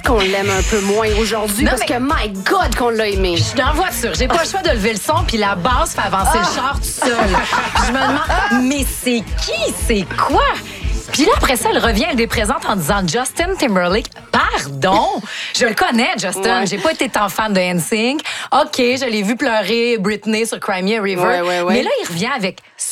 qu'on l'aime un peu moins aujourd'hui Non, parce que, my God, qu'on l'a aimé. Je suis dans la voiture, j'ai pas le choix de lever le son, puis la basse fait avancer le char tout seul. Puis je me demande, mais c'est qui? C'est quoi? Puis là, après ça, elle revient, elle déprésente en disant Justin Timberlake. Pardon? Je le connais, Justin. Ouais. J'ai pas été tant fan de NSYNC. OK, je l'ai vu pleurer Britney sur Cry Me a River. Ouais. Mais là, il revient avec